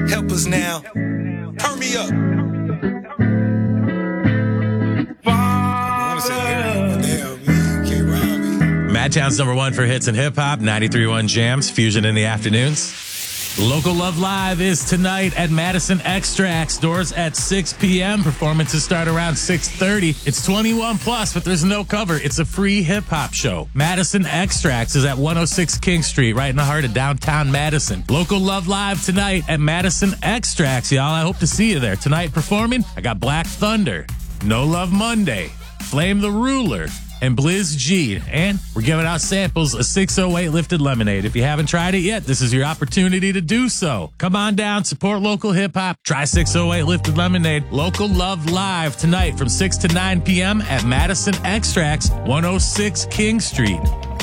Help us now. Turn me up. Madtown's #1 for hits and hip hop, 93.1 Jams, Fusion in the afternoons. Local Love Live is tonight at Madison Extracts. Doors at 6 p.m. Performances start around 6:30. It's 21 plus, but there's no cover. It's a free hip hop show. Madison Extracts is at 106 King Street, right in the heart of downtown Madison. Local Love Live tonight at Madison Extracts, y'all. I hope to see you there. Tonight performing, I got Black Thunder, No Love Monday, Flame the Ruler, and Blizz G. And we're giving out samples of 608 Lifted Lemonade. If you haven't tried it yet, this is your opportunity to do so. Come on down, support local hip-hop. Try 608 Lifted Lemonade. Local Love Live tonight from 6 to 9 p.m. at Madison Extracts, 106 King Street.